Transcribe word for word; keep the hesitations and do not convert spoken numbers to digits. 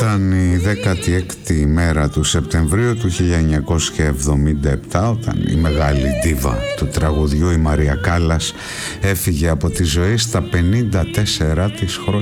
Ήταν η δέκατη έκτη ημέρα του Σεπτεμβρίου του χίλια εννιακόσια εβδομήντα επτά, όταν η μεγάλη ντίβα του τραγουδιού, η Μαρία Κάλλας, έφυγε από τη ζωή στα πενήντα τέσσερα της χρόνια.